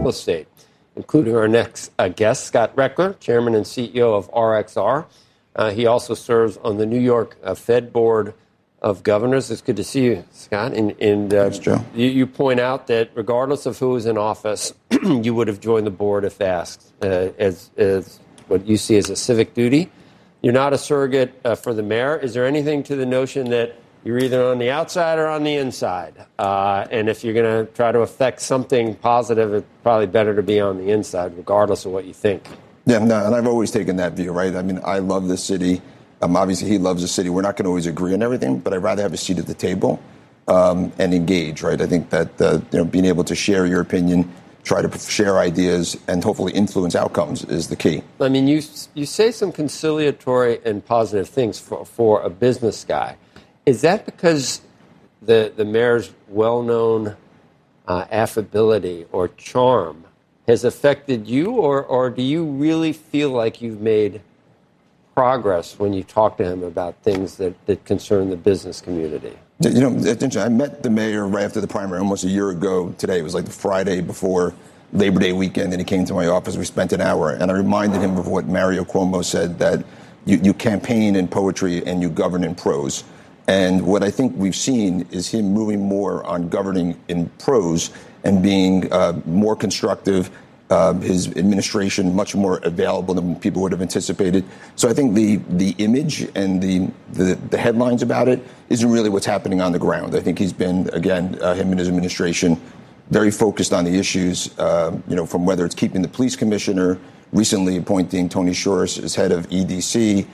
real estate, including our next guest, Scott Rechler, Chairman and CEO of RXR. He also serves on the New York Fed Board of Governors. It's good to see you, Scott. Thanks, Joe. You point out that regardless of who was in office, you would have joined the board if asked, as what you see as a civic duty. You're not a surrogate for the mayor. Is there anything to the notion that you're either on the outside or on the inside? And if you're going to try to affect something positive, it's probably better to be on the inside, regardless of what you think. Yeah, no, and I've always taken that view, right? I mean, I love this city. Obviously, he loves the city. We're not going to always agree on everything, but I'd rather have a seat at the table and engage, right? I think that being able to share your opinion, try to share ideas, and hopefully influence outcomes is the key. I mean, you say some conciliatory and positive things for a business guy. Is that because the mayor's well-known affability or charm has affected you, or do you really feel like you've made progress when you talk to him about things that concern the business community? You know, it's interesting. I met the mayor right after the primary almost a year ago today. It was like the Friday before Labor Day weekend, and he came to my office. We spent an hour, and I reminded him of what Mario Cuomo said, that you campaign in poetry and you govern in prose. And what I think we've seen is him moving more on governing in prose and being more constructive, his administration much more available than people would have anticipated. So I think the image and the headlines about it isn't really what's happening on the ground. I think he's been, again, him and his administration, very focused on the issues, from whether it's keeping the police commissioner, recently appointing Tony Shores as head of EDC,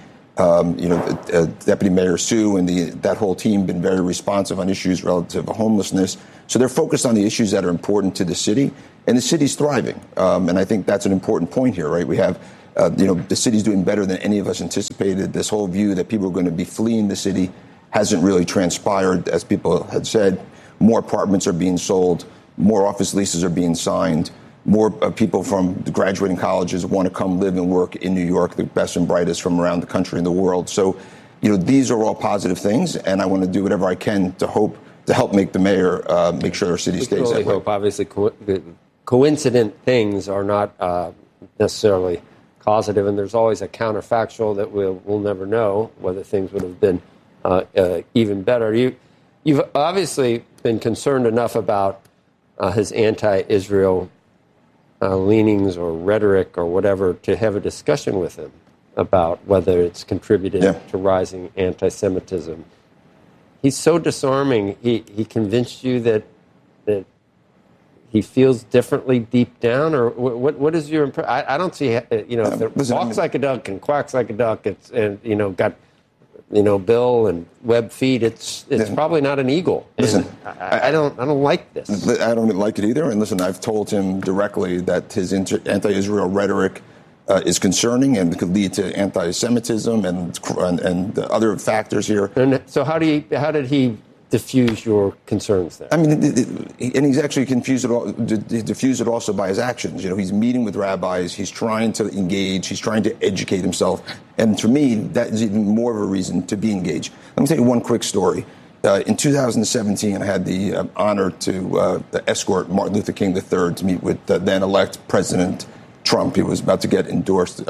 Deputy Mayor Sue and that whole team been very responsive on issues relative to homelessness. So they're focused on the issues that are important to the city, and the city's thriving. And I think that's an important point here, right? We have, the city's doing better than any of us anticipated. This whole view that people are going to be fleeing the city hasn't really transpired, as people had said. More apartments are being sold, more office leases are being signed. More people from the graduating colleges want to come live and work in New York, the best and brightest from around the country and the world. So, these are all positive things, and I want to do whatever I can to help make the mayor make sure our city stays that way. Hope. Obviously, coincident things are not necessarily causative, and there's always a counterfactual that we'll never know whether things would have been even better. You've obviously been concerned enough about his anti-Israel leanings or rhetoric or whatever to have a discussion with him about whether it's contributed to rising anti-Semitism. He's so disarming. He convinced you that he feels differently deep down, or what is your impression? I don't see, if it walks like a duck and quacks like a duck, got Bill and web feet, it's probably not an eagle. Listen, I don't like this. I don't like it either. And listen, I've told him directly that his anti-Israel rhetoric is concerning and could lead to anti-Semitism and other factors here. And so how did he diffuse your concerns there? I mean, and he's actually diffused it also by his actions. He's meeting with rabbis. He's trying to engage. He's trying to educate himself. And for me, that is even more of a reason to be engaged. Let me tell you one quick story. In 2017, I had the honor to escort Martin Luther King III to meet with then-elect President Trump. He was about to get endorsed,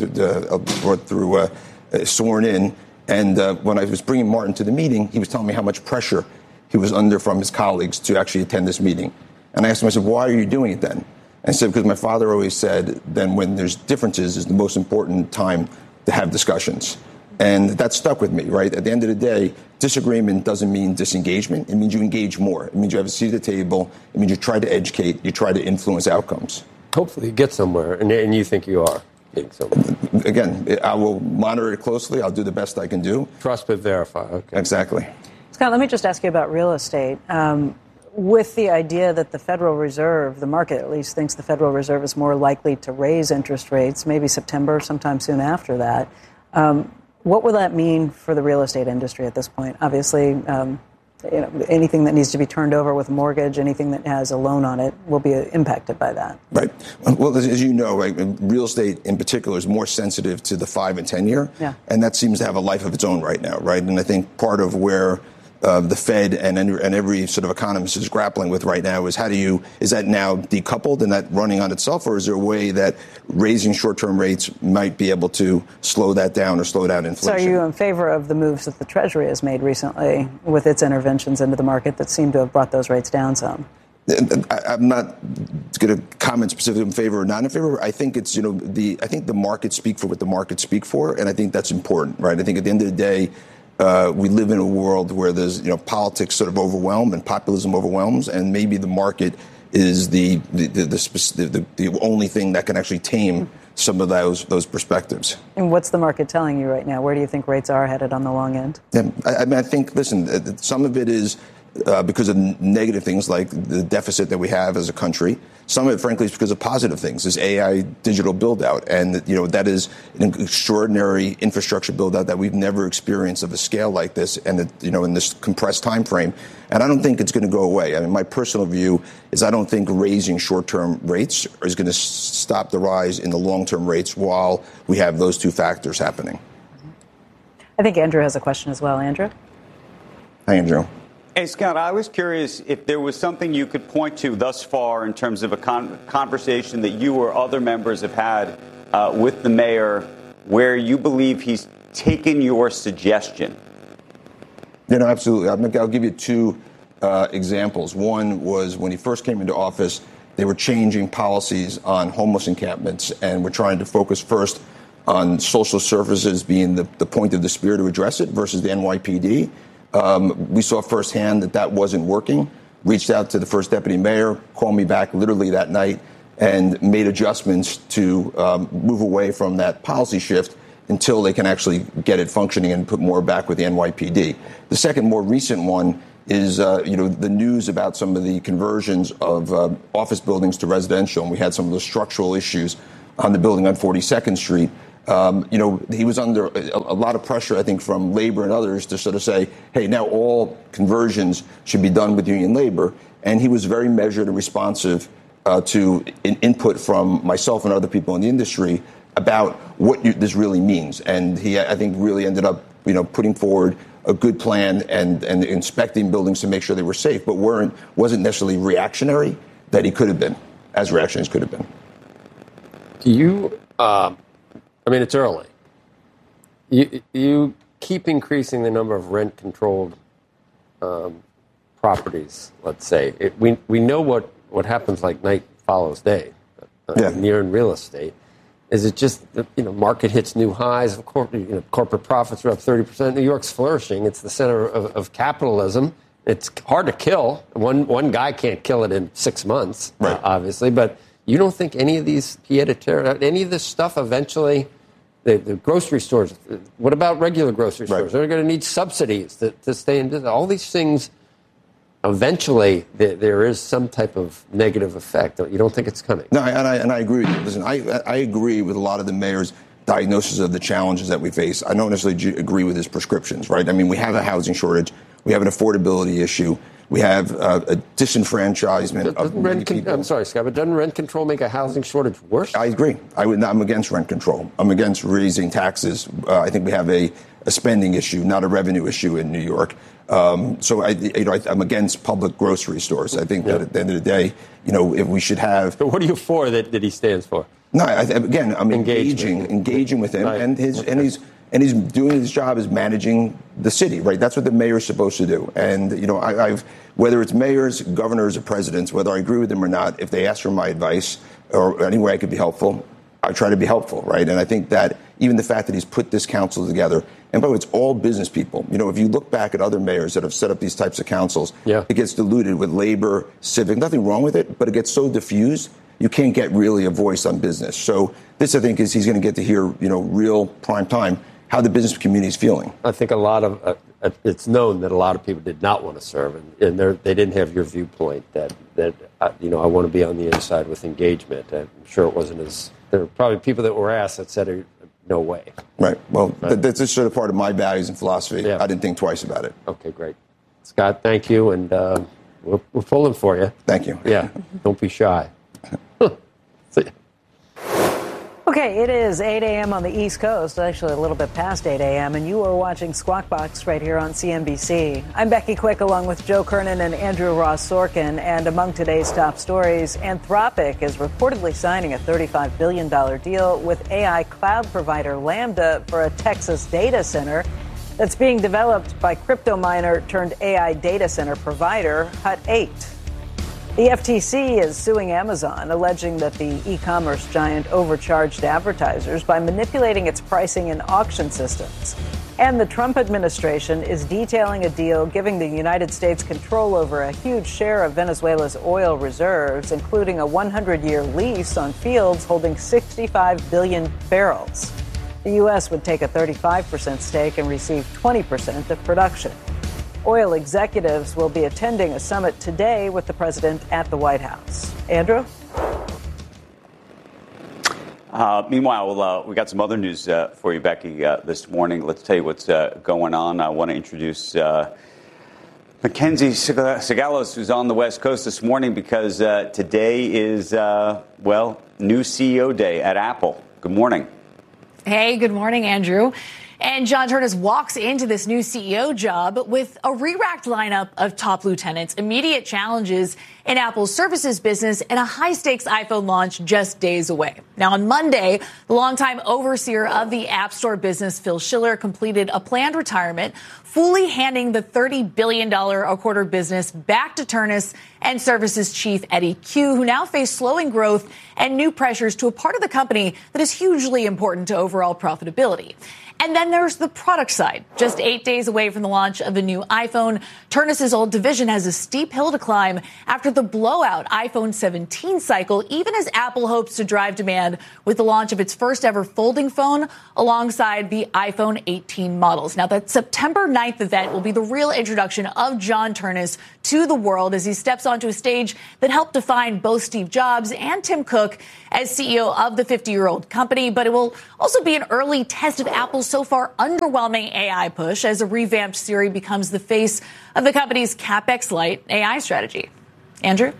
sworn in. And when I was bringing Martin to the meeting, he was telling me how much pressure he was under from his colleagues to actually attend this meeting. And I asked him, I said, why are you doing it then? And I said, because my father always said, then when there's differences is the most important time to have discussions. And that stuck with me, right? At the end of the day, disagreement doesn't mean disengagement. It means you engage more. It means you have a seat at the table. It means you try to educate. You try to influence outcomes. Hopefully you get somewhere, and you think you are. Again, I will monitor it closely. I'll do the best I can do. Trust but verify. Okay. Exactly. Scott, let me just ask you about real estate. With the idea that the Federal Reserve, the market at least, thinks the Federal Reserve is more likely to raise interest rates, maybe September, sometime soon after that, what will that mean for the real estate industry at this point? Obviously, anything that needs to be turned over with a mortgage, anything that has a loan on it, will be impacted by that. Right. Well, as you know, right, real estate in particular is more sensitive to the 5 and 10 year, and that seems to have a life of its own right now, right? And I think part of where the Fed and every sort of economist is grappling with right now is is that now decoupled and that running on itself, or is there a way that raising short-term rates might be able to slow that down or slow down inflation? So are you in favor of the moves that the Treasury has made recently with its interventions into the market that seem to have brought those rates down some? I'm not going to comment specifically in favor or not in favor. I think it's, I think the markets speak for what the markets speak for, and I think that's important, right? I think at the end of the day, we live in a world where there's, politics sort of overwhelm and populism overwhelms, and maybe the market is the only thing that can actually tame some of those perspectives. And what's the market telling you right now? Where do you think rates are headed on the long end? Yeah, I think, listen, some of it is because of negative things like the deficit that we have as a country. Some of it, frankly, is because of positive things, this AI digital build-out. And, that is an extraordinary infrastructure build-out that we've never experienced of a scale like this and, in this compressed time frame. And I don't think it's going to go away. I mean, my personal view is I don't think raising short-term rates is going to stop the rise in the long-term rates while we have those two factors happening. I think Andrew has a question as well. Andrew? Hi, Andrew. Hey, Scott, I was curious if there was something you could point to thus far in terms of a conversation that you or other members have had with the mayor where you believe he's taken your suggestion. Absolutely. I'll give you two examples. One was when he first came into office, they were changing policies on homeless encampments, and we're trying to focus first on social services being the point of the spear to address it versus the NYPD. We saw firsthand that wasn't working, reached out to the first deputy mayor, called me back literally that night, and made adjustments to move away from that policy shift until they can actually get it functioning and put more back with the NYPD. The second, more recent one is, the news about some of the conversions of office buildings to residential, and we had some of those structural issues on the building on 42nd Street. He was under a lot of pressure, I think, from labor and others to sort of say, hey, now all conversions should be done with union labor. And he was very measured and responsive to input from myself and other people in the industry about what this really means. And he, I think, really ended up, putting forward a good plan and inspecting buildings to make sure they were safe, but wasn't necessarily reactionary that he could have been, as reactionaries could have been. It's early. You keep increasing the number of rent-controlled properties, let's say. We know what happens like night follows day near in real estate. Is it just, market hits new highs? Of course, corporate profits are up 30%. New York's flourishing. It's the center of capitalism. It's hard to kill. One guy can't kill it in 6 months, obviously. But you don't think any of these any of this stuff eventually... The grocery stores, what about regular grocery stores? They're going to need subsidies to stay in business. All these things, eventually, there is some type of negative effect. You don't think it's coming? No, and I agree with you. Listen, I agree with a lot of the mayor's diagnosis of the challenges that we face. I don't necessarily agree with his prescriptions, right? I mean, we have a housing shortage. We have an affordability issue. We have a disenfranchisement of many people. I'm sorry, Scott, but doesn't rent control make a housing shortage worse? I agree. I'm against rent control. I'm against raising taxes. I think we have a spending issue, not a revenue issue in New York. So I'm against public grocery stores. I think that at the end of the day, if we should have. But what are you for that he stands for? No, I'm engaging with him, and he's doing his job as managing the city, right? That's what the mayor is supposed to do. And, whether it's mayors, governors, or presidents, whether I agree with them or not, if they ask for my advice or any way I could be helpful, I try to be helpful, right? And I think that even the fact that he's put this council together, and by the way, it's all business people. If you look back at other mayors that have set up these types of councils, it gets diluted with labor, civic, nothing wrong with it, but it gets so diffused, you can't get really a voice on business. So this, I think, is he's going to get to hear, real prime time how the business community is feeling. I think it's known that a lot of people did not want to serve, and they didn't have your viewpoint that I want to be on the inside with engagement. I'm sure it wasn't there were probably people that were asked that said, no way. Right. Well, that's just sort of part of my values and philosophy. Yeah. I didn't think twice about it. Okay, great. Scott, thank you, and we're pulling for you. Thank you. Yeah, don't be shy. See ya. Okay, it is 8 a.m. on the East Coast, actually a little bit past 8 a.m., and you are watching Squawk Box right here on CNBC. I'm Becky Quick along with Joe Kernan and Andrew Ross Sorkin, and among today's top stories, Anthropic is reportedly signing a $35 billion deal with AI cloud provider Lambda for a Texas data center that's being developed by crypto miner turned AI data center provider Hut 8. The FTC is suing Amazon, alleging that the e-commerce giant overcharged advertisers by manipulating its pricing and auction systems. And the Trump administration is detailing a deal giving the United States control over a huge share of Venezuela's oil reserves, including a 100-year lease on fields holding 65 billion barrels. The U.S. would take a 35% stake and receive 20% of production. Oil executives will be attending a summit today with the president at the White House. Andrew? Meanwhile, we got some other news for you, Becky, this morning. Let's tell you what's going on. I want to introduce Mackenzie Sigalos, who's on the West Coast this morning, because today is, new CEO day at Apple. Good morning. Hey, good morning, Andrew. And John Ternus walks into this new CEO job with a re-racked lineup of top lieutenants, immediate challenges in Apple's services business, and a high-stakes iPhone launch just days away. Now, on Monday, the longtime overseer of the App Store business, Phil Schiller, completed a planned retirement, fully handing the $30 billion a quarter business back to Ternus and services chief Eddie Q, who now face slowing growth and new pressures to a part of the company that is hugely important to overall profitability. And then there's the product side. Just 8 days away from the launch of the new iPhone, Ternus's old division has a steep hill to climb after the blowout iPhone 17 cycle, even as Apple hopes to drive demand with the launch of its first ever folding phone alongside the iPhone 18 models. Now, that September 9th event will be the real introduction of John Ternus to the world as he steps onto a stage that helped define both Steve Jobs and Tim Cook as CEO of the 50-year-old company. But it will also be an early test of Apple's so far underwhelming AI push as a revamped Siri becomes the face of the company's CapEx-light AI strategy. Andrew?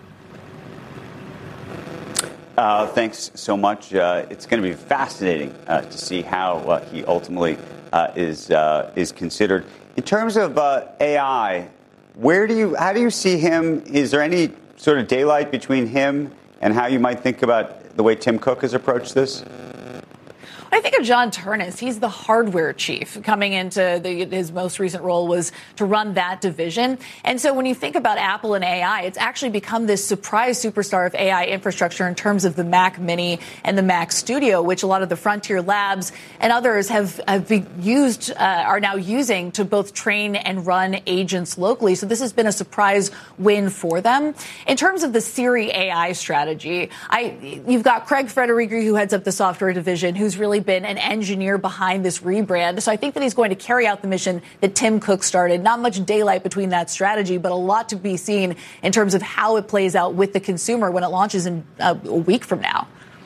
Thanks so much. It's going to be fascinating to see how he ultimately is considered. In terms of AI, how do you see him? Is there any sort of daylight between him and how you might think about the way Tim Cook has approached this? I think of John Ternus. He's the hardware chief. Coming into his most recent role was to run that division. And so when you think about Apple and AI, it's actually become this surprise superstar of AI infrastructure in terms of the Mac Mini and the Mac Studio, which a lot of the Frontier Labs and others are now using to both train and run agents locally. So this has been a surprise win for them. In terms of the Siri AI strategy, you've got Craig Federighi, who heads up the software division, who's really been an engineer behind this rebrand. So I think that he's going to carry out the mission that Tim Cook started. Not much daylight between that strategy, but a lot to be seen in terms of how it plays out with the consumer when it launches in a week from now.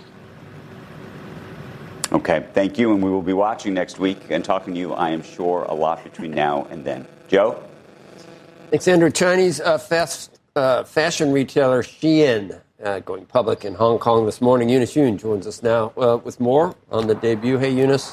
Okay, thank you. And we will be watching next week and talking to you, I am sure, a lot between now and then. Joe? Thanks, Andrew. Chinese fast fashion retailer Shein going public in Hong Kong this morning. Eunice Yoon joins us now with more on the debut. Hey, Eunice.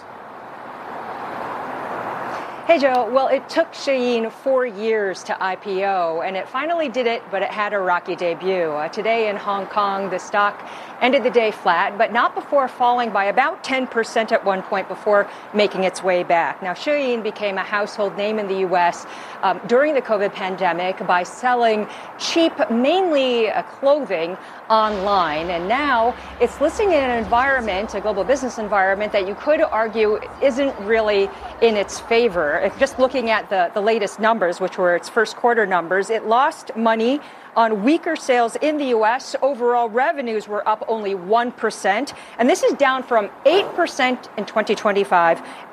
Hey, Joe. Well, it took Shein 4 years to IPO, and it finally did it, but it had a rocky debut. Today in Hong Kong, the stock ended the day flat, but not before falling by about 10% at one point before making its way back. Now, Shein became a household name in the U.S. During the COVID pandemic by selling cheap, mainly clothing online. And now it's listing in an environment, a global business environment, that you could argue isn't really in its favor. If just looking at the latest numbers, which were its first quarter numbers, it lost money on weaker sales in the U.S. Overall revenues were up only 1%. And this is down from 8% in 2025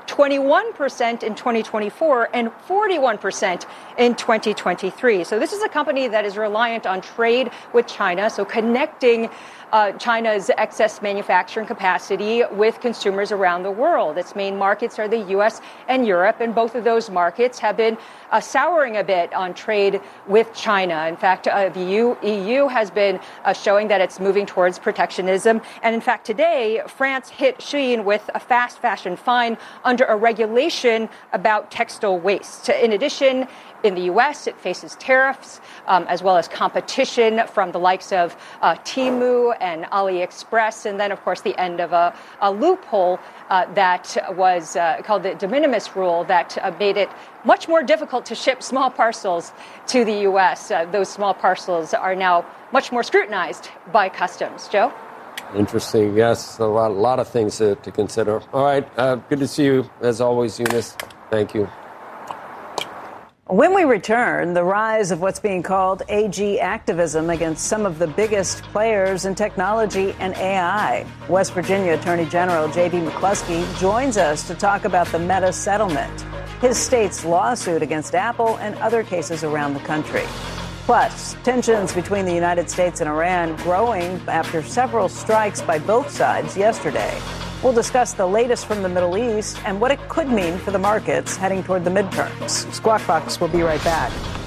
21% in 2024 and 41% in 2023. So this is a company that is reliant on trade with China, so connecting China's excess manufacturing capacity with consumers around the world. Its main markets are the U.S. and Europe, and both of those markets have been souring a bit on trade with China. In fact, the EU has been showing that it's moving towards protectionism. And in fact, today, France hit Shein with a fast fashion fine under a regulation about textile waste. In addition, in the U.S., it faces tariffs as well as competition from the likes of Temu and AliExpress, and then, of course, the end of a loophole that was called the de minimis rule that made it much more difficult to ship small parcels to the U.S. Those small parcels are now much more scrutinized by customs. Joe? Interesting. Yes, a lot of things to consider. All right. Good to see you, as always, Eunice. Thank you. When we return, the rise of what's being called AG activism against some of the biggest players in technology and AI. West Virginia Attorney General J.B. McCluskey joins us to talk about the Meta settlement, his state's lawsuit against Apple, and other cases around the country. Plus, tensions between the United States and Iran growing after several strikes by both sides yesterday. We'll discuss the latest from the Middle East and what it could mean for the markets heading toward the midterms. Squawk Box will be right back.